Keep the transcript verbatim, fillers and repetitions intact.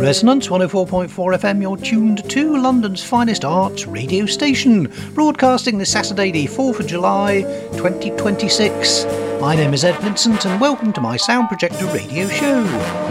Resonance one oh four point four F M, you're tuned to London's finest arts radio station, broadcasting this Saturday the fourth of July twenty twenty-six. My name is Ed Vincent and welcome to my Sound Projector radio show.